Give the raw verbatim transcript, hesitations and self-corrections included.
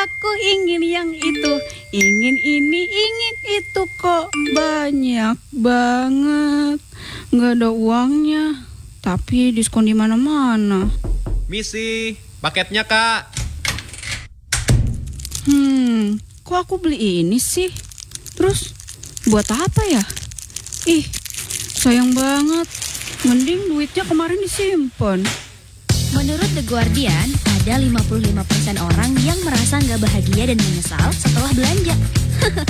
Aku ingin yang itu, ingin ini, ingin itu kok. Banyak banget. Nggak ada uangnya, tapi diskon di mana-mana. Misi, paketnya Kak. Hmm, kok aku beli ini sih? Terus buat apa ya? Ih, sayang banget. Mending duitnya kemarin disimpan. Menurut The Guardian, ada lima puluh lima persen orang yang merasa nggak bahagia dan menyesal setelah belanja.